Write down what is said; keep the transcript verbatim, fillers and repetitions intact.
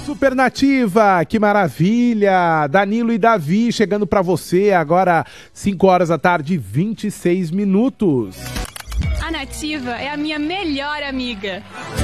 Supernativa, que maravilha! Danilo e Davi chegando pra você agora, cinco horas da tarde, vinte e seis minutos. A Nativa é a minha melhor amiga.